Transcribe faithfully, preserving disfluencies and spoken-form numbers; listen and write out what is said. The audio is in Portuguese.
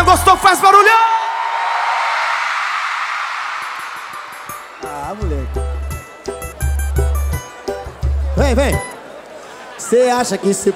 gostou, faz barulho! Ah, moleque. Vem, vem. Cê acha que esse